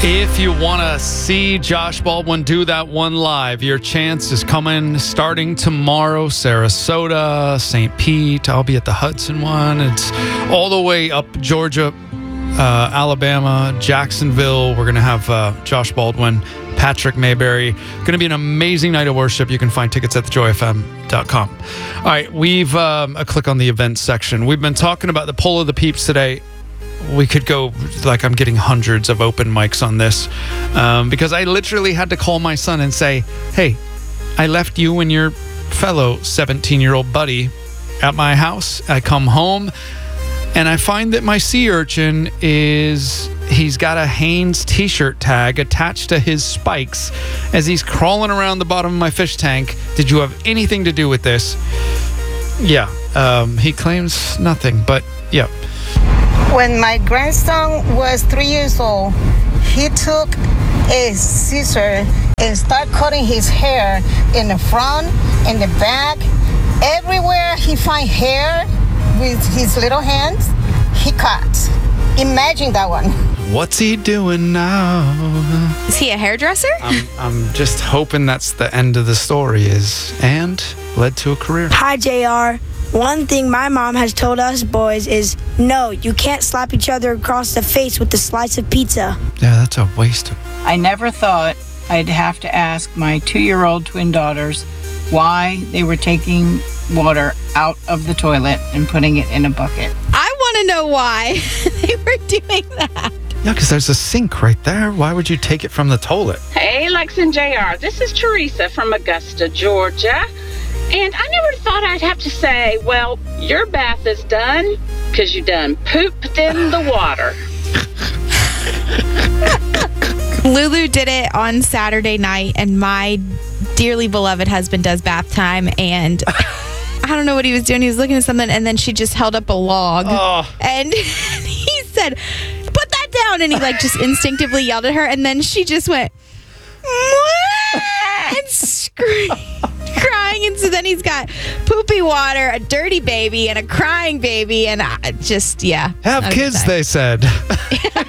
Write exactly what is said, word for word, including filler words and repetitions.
If you want to see Josh Baldwin do that one live, your chance is coming starting tomorrow. Sarasota, Saint Pete. I'll be at the Hudson one. It's all the way up Georgia, uh, Alabama, Jacksonville. We're going to have uh, Josh Baldwin, Patrick Mayberry. Going to be an amazing night of worship. You can find tickets at the joy f m dot com. All right, we've um, a click on the events section. We've been talking about the Poll of the Peeps today. We could go, like, I'm getting hundreds of open mics on this um, because I literally had to call my son and say, hey, I left you and your fellow seventeen-year-old buddy at my house. I come home and I find that my sea urchin is, he's got a Hanes t-shirt tag attached to his spikes as he's crawling around the bottom of my fish tank. Did you have anything to do with this? Yeah, um, he claims nothing, but yeah. When my grandson was three years old, he took a scissor and started cutting his hair in the front, in the back. Everywhere he find hair with his little hands, he cuts. Imagine that one. What's he doing now? Is he a hairdresser? I'm, I'm just hoping that's the end of the story is, and led to a career. Hi, J R. One thing my mom has told us boys is, no, you can't slap each other across the face with a slice of pizza. Yeah, that's a waste of... I never thought I'd have to ask my two-year-old twin daughters why they were taking water out of the toilet and putting it in a bucket. I want to know why they were doing that. Yeah, because there's a sink right there. Why would you take it from the toilet? Hey, Lex and J R. This is Teresa from Augusta, Georgia. And I never thought I'd have to say, well, your bath is done because you done pooped in the water. Lulu did it on Saturday night, and my dearly beloved husband does bath time, and I don't know what he was doing. He was looking at something, and then she just held up a log, oh. and he said, put that down, and he like just instinctively yelled at her, and then she just went, and screamed. Crying, and so then he's got poopy water, a dirty baby, and a crying baby, and I just, yeah. Have kids, they said.